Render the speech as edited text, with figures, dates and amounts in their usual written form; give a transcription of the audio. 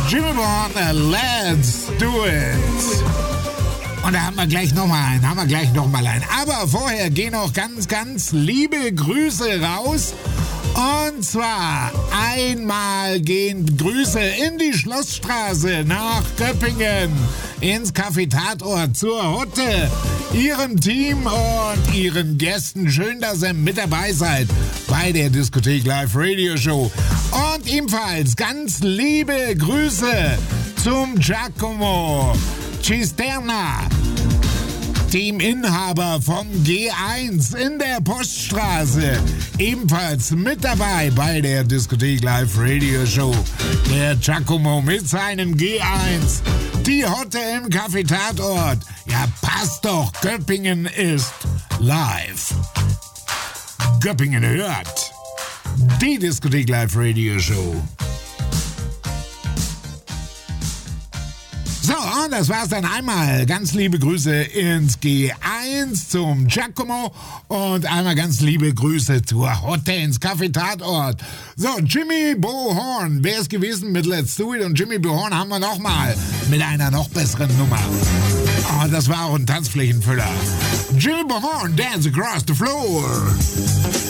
Jimmy Bohorn, let's do it. Und da haben wir gleich nochmal einen. Aber vorher gehen noch ganz liebe Grüße raus. Und zwar einmal gehen Grüße in die Schlossstraße nach Göppingen, ins Café Tatort, zur Hutte, ihrem Team und ihren Gästen. Schön, dass ihr mit dabei seid bei der Diskothek Live Radio Show. Und ebenfalls ganz liebe Grüße zum Giacomo Cisterna, Teaminhaber vom G1 in der Poststraße, ebenfalls mit dabei bei der Diskothek Live Radio Show. Der Giacomo mit seinem G1, die Hotte im Café Tatort. Ja, passt doch, Göppingen ist live. Göppingen hört die Diskothek Live Radio Show. So, und das war's dann einmal. Ganz liebe Grüße ins G1 zum Giacomo und einmal ganz liebe Grüße zur Hotte ins Café Tatort. So, Jimmy Bohorn, wer ist gewesen mit Let's Do It? Und Jimmy Bohorn haben wir nochmal mit einer noch besseren Nummer. Oh, das war auch ein Tanzflächenfüller. Jimmy Bohorn, Dance Across the Floor.